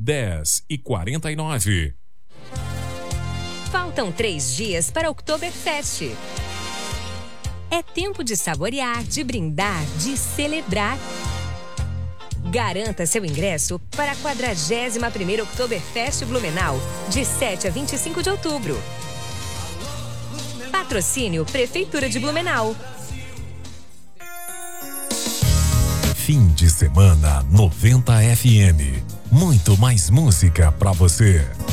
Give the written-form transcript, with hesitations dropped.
10h49. Faltam 3 dias para o Oktoberfest. É tempo de saborear, de brindar, de celebrar. Garanta seu ingresso para a 41ª Oktoberfest Blumenau, de 7 a 25 de outubro. Patrocínio Prefeitura de Blumenau. Fim de semana 90 FM. Muito mais música pra você.